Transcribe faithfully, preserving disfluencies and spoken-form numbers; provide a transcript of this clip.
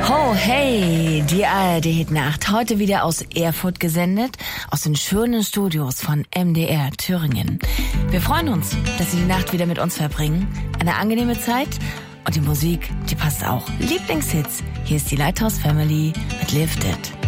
Ho, hey, die A R D-Hitnacht. Heute wieder aus Erfurt gesendet, aus den schönen Studios von M D R Thüringen. Wir freuen uns, dass Sie die Nacht wieder mit uns verbringen. Eine angenehme Zeit und die Musik, die passt auch. Lieblingshits. Hier ist die Lighthouse Family mit Lifted.